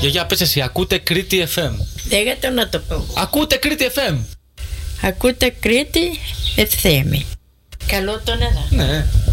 Γιαγιά, πες εσύ, ακούτε Κρήτη FM. Λέγατε να το πω. Ακούτε Κρήτη FM. Ακούτε Κρήτη FM. Καλό τον εδώ. Ναι.